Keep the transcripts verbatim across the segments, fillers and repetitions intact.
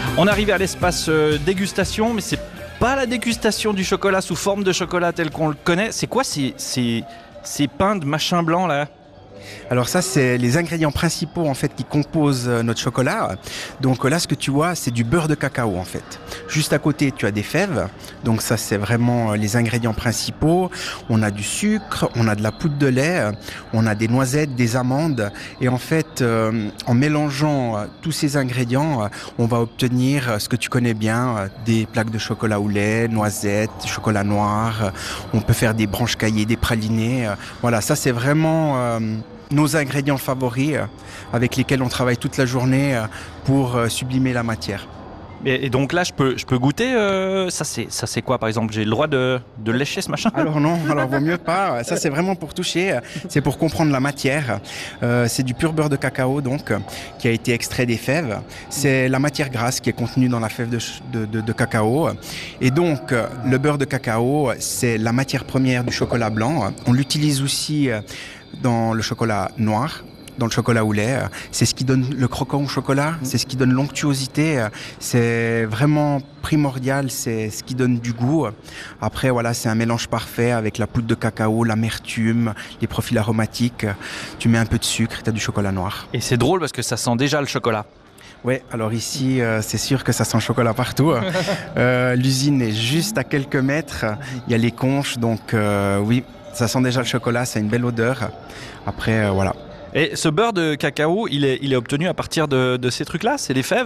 On arrive à l'espace euh, dégustation, mais c'est pas la dégustation du chocolat sous forme de chocolat tel qu'on le connaît. C'est quoi ces, ces, ces pains de machin blanc là ? Alors ça, c'est les ingrédients principaux en fait qui composent notre chocolat. Donc là, ce que tu vois, c'est du beurre de cacao en fait. Juste à côté, tu as des fèves. Donc ça, c'est vraiment les ingrédients principaux. On a du sucre, on a de la poudre de lait, on a des noisettes, des amandes. Et en fait, euh, en mélangeant tous ces ingrédients, on va obtenir ce que tu connais bien, des plaques de chocolat au lait, noisettes, chocolat noir. On peut faire des branches caillées, des pralinés. Voilà, ça c'est vraiment euh, nos ingrédients favoris euh, avec lesquels on travaille toute la journée euh, pour euh, sublimer la matière. Et, et donc là, je peux, je peux goûter euh, ça, c'est, ça c'est quoi par exemple ? J'ai le droit de, de lécher ce machin ? Alors non, alors vaut mieux pas. Ça c'est vraiment pour toucher, c'est pour comprendre la matière. Euh, c'est du pur beurre de cacao donc, qui a été extrait des fèves. C'est la matière grasse qui est contenue dans la fève de, de, de, de cacao. Et donc le beurre de cacao, c'est la matière première du chocolat blanc. On l'utilise aussi dans le chocolat noir, dans le chocolat au lait. C'est ce qui donne le croquant au chocolat, c'est ce qui donne l'onctuosité, c'est vraiment primordial, c'est ce qui donne du goût. Après, voilà, c'est un mélange parfait avec la poudre de cacao, l'amertume, les profils aromatiques. Tu mets un peu de sucre, tu as du chocolat noir. Et c'est drôle parce que ça sent déjà le chocolat. Oui, alors ici, euh, c'est sûr que ça sent le chocolat partout. euh, l'usine est juste à quelques mètres, il y a les conches, donc euh, oui, ça sent déjà le chocolat, ça a une belle odeur. Après, euh, voilà. Et ce beurre de cacao, il est, il est obtenu à partir de, de ces trucs-là ? C'est les fèves ?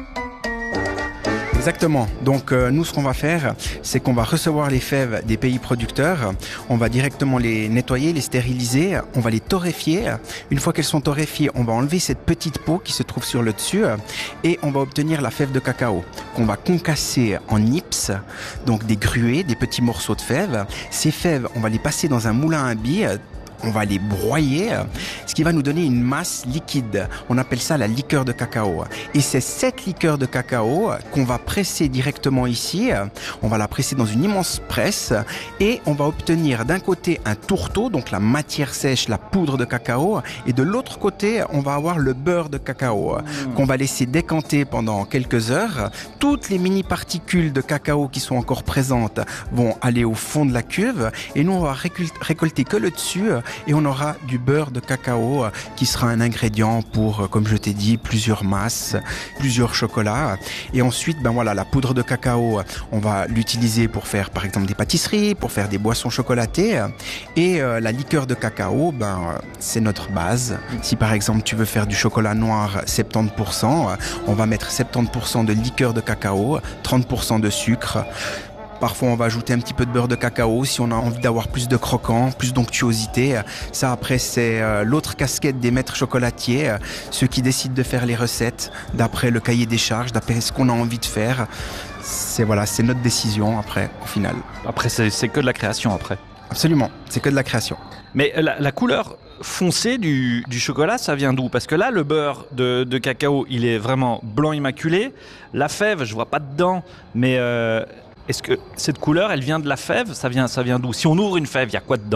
Exactement. Donc euh, nous, ce qu'on va faire, c'est qu'on va recevoir les fèves des pays producteurs. On va directement les nettoyer, les stériliser. On va les torréfier. Une fois qu'elles sont torréfiées, on va enlever cette petite peau qui se trouve sur le dessus et on va obtenir la fève de cacao qu'on va concasser en nips, donc des gruées, des petits morceaux de fèves. Ces fèves, on va les passer dans un moulin à billes. On va les broyer, ce qui va nous donner une masse liquide. On appelle ça la liqueur de cacao. Et c'est cette liqueur de cacao qu'on va presser directement ici. On va la presser dans une immense presse et on va obtenir d'un côté un tourteau, donc la matière sèche, la poudre de cacao, et de l'autre côté, on va avoir le beurre de cacao mmh. qu'on va laisser décanter pendant quelques heures. Toutes les mini-particules de cacao qui sont encore présentes vont aller au fond de la cuve et nous, on va récolter que le dessus. Et on aura du beurre de cacao qui sera un ingrédient pour, comme je t'ai dit, plusieurs masses, plusieurs chocolats. Et ensuite, ben voilà, la poudre de cacao, on va l'utiliser pour faire, par exemple, des pâtisseries, pour faire des boissons chocolatées. Et euh, la liqueur de cacao, ben c'est notre base. Si par exemple tu veux faire du chocolat noir soixante-dix pour cent, on va mettre soixante-dix pour cent de liqueur de cacao, trente pour cent de sucre. Parfois, on va ajouter un petit peu de beurre de cacao si on a envie d'avoir plus de croquant, plus d'onctuosité. Ça, après, c'est euh, l'autre casquette des maîtres chocolatiers, euh, ceux qui décident de faire les recettes d'après le cahier des charges, d'après ce qu'on a envie de faire. C'est, voilà, c'est notre décision, après, au final. Après, c'est, c'est que de la création, après. Absolument, c'est que de la création. Mais la, la couleur foncée du, du chocolat, ça vient d'où ? Parce que là, le beurre de, de cacao, il est vraiment blanc immaculé. La fève, je vois pas dedans, mais... Euh, est-ce que cette couleur, elle vient de la fève ? Ça vient, ça vient d'où ? Si on ouvre une fève, il y a quoi dedans ?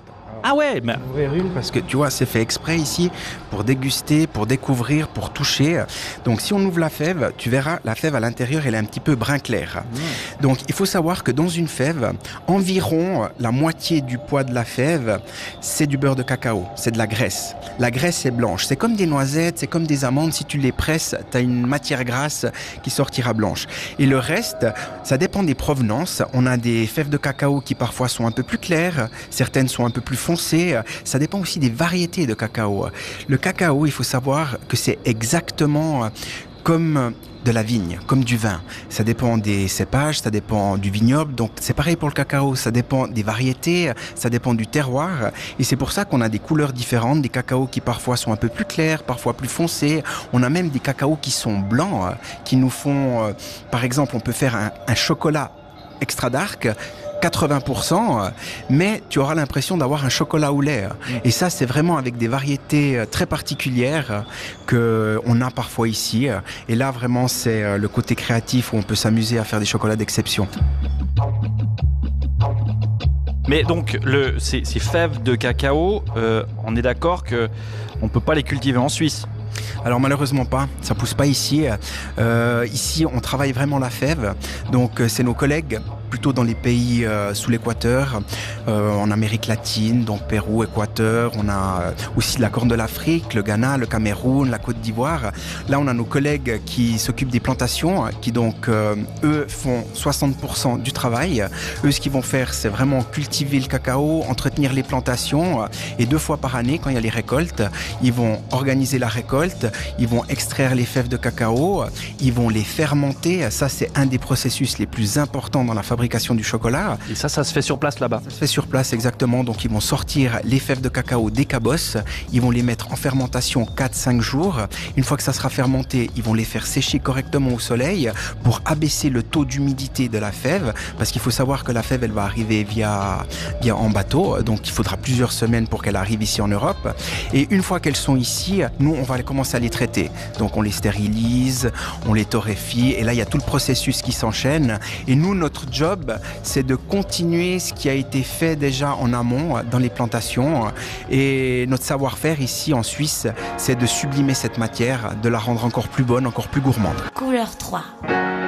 Ah ouais, mais... ouvrir une parce que tu vois, c'est fait exprès ici pour déguster, pour découvrir, pour toucher. Donc si on ouvre la fève, tu verras, la fève à l'intérieur, elle est un petit peu brun clair. Mmh. Donc il faut savoir que dans une fève, environ la moitié du poids de la fève, c'est du beurre de cacao, c'est de la graisse. La graisse est blanche, c'est comme des noisettes, c'est comme des amandes, si tu les presses, tu as une matière grasse qui sortira blanche. Et le reste, ça dépend des provenances. On a des fèves de cacao qui parfois sont un peu plus claires, certaines sont un peu plus foncées. Ça dépend aussi des variétés de cacao. Le cacao, il faut savoir que c'est exactement comme de la vigne, comme du vin. Ça dépend des cépages, ça dépend du vignoble. Donc c'est pareil pour le cacao, ça dépend des variétés, ça dépend du terroir. Et c'est pour ça qu'on a des couleurs différentes, des cacaos qui parfois sont un peu plus clairs, parfois plus foncés. On a même des cacaos qui sont blancs, qui nous font... Par exemple, on peut faire un, un chocolat extra dark, quatre-vingts pour cent, mais tu auras l'impression d'avoir un chocolat au lait. Et ça, c'est vraiment avec des variétés très particulières qu'on a parfois ici. Et là, vraiment, c'est le côté créatif où on peut s'amuser à faire des chocolats d'exception. Mais donc, le, ces, ces fèves de cacao, euh, on est d'accord qu'on ne peut pas les cultiver en Suisse ? Alors malheureusement pas, ça pousse pas ici. Euh, ici, on travaille vraiment la fève. Donc c'est nos collègues plutôt dans les pays euh, sous l'équateur, euh, en Amérique latine, donc Pérou, Équateur. On a aussi la Corne de l'Afrique, le Ghana, le Cameroun, la Côte d'Ivoire. Là, on a nos collègues qui s'occupent des plantations, qui donc euh, eux font soixante pour cent du travail. Eux, ce qu'ils vont faire, c'est vraiment cultiver le cacao, entretenir les plantations, et deux fois par année, quand il y a les récoltes, ils vont organiser la récolte. Ils vont extraire les fèves de cacao, ils vont les fermenter. Ça, c'est un des processus les plus importants dans la fabrication du chocolat. Et ça, ça se fait sur place là-bas? Ça se fait sur place, exactement. Donc, ils vont sortir les fèves de cacao des cabosses. Ils vont les mettre en fermentation quatre à cinq jours. Une fois que ça sera fermenté, ils vont les faire sécher correctement au soleil pour abaisser le taux d'humidité de la fève. Parce qu'il faut savoir que la fève, elle va arriver via, via en bateau. Donc, il faudra plusieurs semaines pour qu'elle arrive ici en Europe. Et une fois qu'elles sont ici, nous, on va commencer à les traiter. Donc on les stérilise, on les torréfie et là il y a tout le processus qui s'enchaîne et nous notre job c'est de continuer ce qui a été fait déjà en amont dans les plantations et notre savoir-faire ici en Suisse c'est de sublimer cette matière, de la rendre encore plus bonne, encore plus gourmande. Couleur trois.